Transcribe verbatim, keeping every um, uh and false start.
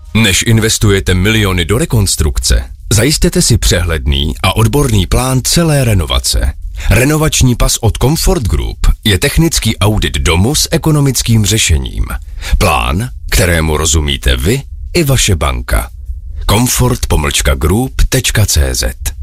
Než investujete miliony do rekonstrukce, zajistěte si přehledný a odborný plán celé renovace. Renovační pas od Comfort Group je technický audit domu s ekonomickým řešením. Plán, kterému rozumíte vy i vaše banka. comfort pomlčka group tečka cé zet